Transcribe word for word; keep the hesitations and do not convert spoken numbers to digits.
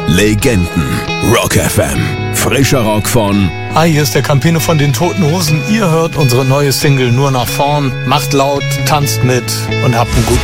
Legenden. Rock F M. Frischer Rock von... Hi, hier ist der Campino von den Toten Hosen. Ihr hört unsere neue Single Nur nach vorn. Macht laut, tanzt mit und habt einen guten